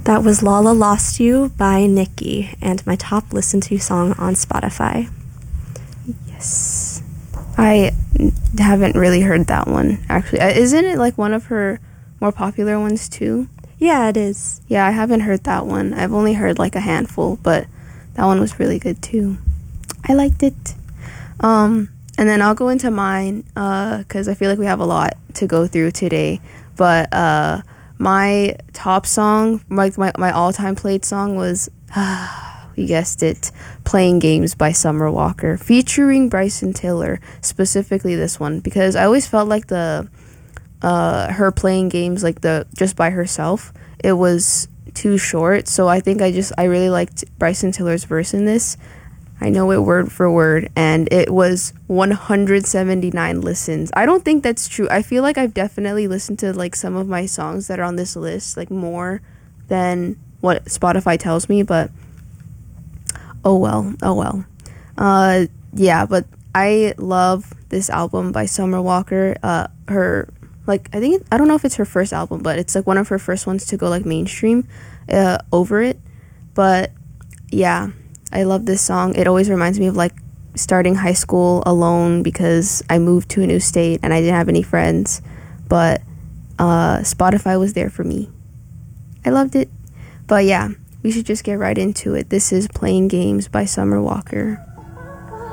That was Lala Lost You by Nicki, and my top listen to song on Spotify. Yes. I haven't really heard that one, actually. Isn't it like one of her more popular ones too? Yeah, it is. Yeah, I haven't heard that one. I've only heard like a handful, but that one was really good too. I liked it. And then I'll go into mine, because I feel like we have a lot to go through today. But my top song, my all-time played song was, you guessed it, Playing Games by Summer Walker, featuring Bryson Tiller, specifically this one, because I always felt like her playing games, like just by herself, it was too short. So I think I really liked Bryson Tiller's verse in this. I know it word for word, and it was 179 listens. I don't think that's true. I feel like I've definitely listened to like some of my songs that are on this list, like more than what Spotify tells me, but oh well. Yeah, but I love this album by Summer Walker. Her, like, I don't know if it's her first album, but it's like one of her first ones to go like mainstream, over it. But yeah, I love this song. It always reminds me of like starting high school alone because I moved to a new state and I didn't have any friends, but Spotify was there for me. I loved it. But yeah, we should just get right into it. This is Playing Games by Summer Walker.